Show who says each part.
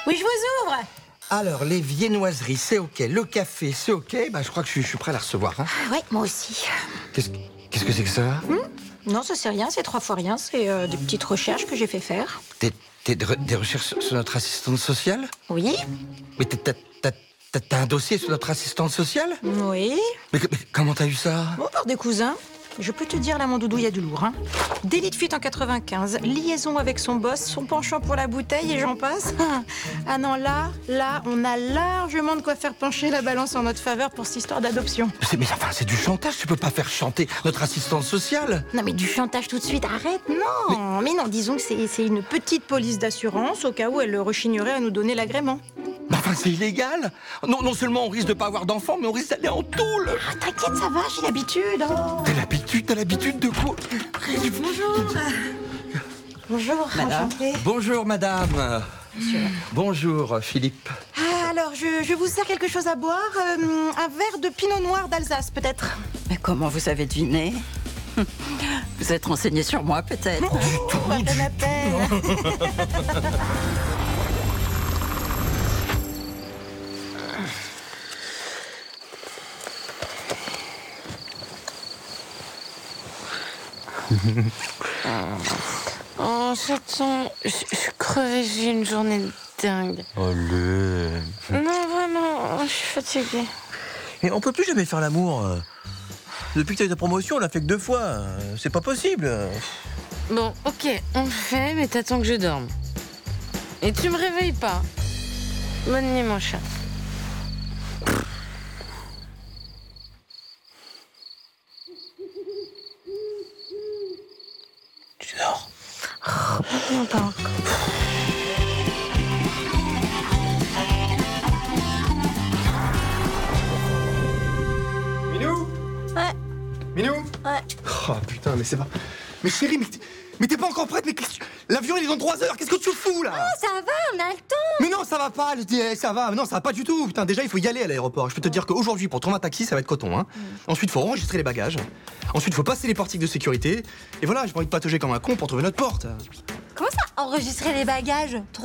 Speaker 1: Oui, je vous ouvre.
Speaker 2: Alors, les viennoiseries, c'est ok. Le café, c'est ok. Bah, je crois que je suis prêt à la recevoir. Hein.
Speaker 1: Ouais, moi aussi.
Speaker 2: Qu'est-ce que c'est que ça?
Speaker 1: Non, ça c'est rien, c'est 3 fois rien. C'est des petites recherches que j'ai fait faire.
Speaker 2: Des recherches sur notre assistante sociale?
Speaker 1: Oui.
Speaker 2: Mais t'as un dossier sur notre assistante sociale?
Speaker 1: Oui.
Speaker 2: Mais comment t'as eu ça?
Speaker 1: Bon, par des cousins. Je peux te dire, là, mon doudou, il y a du lourd. Hein. Délit de fuite en 95, liaison avec son boss, son penchant pour la bouteille et j'en passe. Ah non, là, on a largement de quoi faire pencher la balance en notre faveur pour cette histoire d'adoption.
Speaker 2: Mais enfin, c'est du chantage. Tu peux pas faire chanter notre assistante sociale.
Speaker 1: Non, mais du chantage tout de suite, arrête, non. Mais non, disons que c'est une petite police d'assurance au cas où elle rechignerait à nous donner l'agrément.
Speaker 2: Mais enfin, c'est illégal. Non seulement on risque de pas avoir d'enfants, mais on risque d'aller en tôle.
Speaker 1: Ah, t'inquiète, ça va, j'ai l'habitude. Oh.
Speaker 2: T'as l'habitude de quoi?
Speaker 1: Bonjour. Bonjour,
Speaker 3: Madame.
Speaker 1: enchantée.
Speaker 2: Bonjour, madame.
Speaker 1: Monsieur.
Speaker 2: Bonjour, Philippe.
Speaker 1: Ah, alors, je vous sers quelque chose à boire. Un verre de pinot noir d'Alsace, peut-être.
Speaker 3: Mais comment vous avez deviné? Vous êtes renseigné sur moi, peut-être?
Speaker 1: Pas peine à peine.
Speaker 4: Oh, j'attends. Je suis crevée, j'ai une journée de dingue.
Speaker 5: Allez.
Speaker 4: Non, vraiment, je suis fatiguée.
Speaker 5: Et on peut plus jamais faire l'amour. Depuis que t'as eu ta promotion, on l'a fait que 2 fois. C'est pas possible.
Speaker 4: Bon, ok, on le fait, mais t'attends que je dorme. Et tu me réveilles pas. Bonne nuit, mon chat.
Speaker 5: Tu dors.
Speaker 4: Non, pas encore.
Speaker 6: Minou?
Speaker 1: Ouais.
Speaker 6: Minou?
Speaker 1: Ouais.
Speaker 6: Oh putain, mais c'est pas... Mais chérie, mais t'es pas encore prête, mais l'avion il est dans 3 heures, qu'est-ce que tu fous là?
Speaker 1: Ça va, on a le temps.
Speaker 6: Mais non, ça va pas, ça va, non, ça va pas du tout. Putain, déjà il faut y aller à l'aéroport. Je peux te dire qu'aujourd'hui, pour trouver un taxi, ça va être coton, hein. Ensuite, faut enregistrer les bagages. Ensuite, faut passer les portiques de sécurité. Et voilà, j'ai pas envie de patauger comme un con pour trouver notre porte.
Speaker 1: Comment ça, enregistrer les bagages?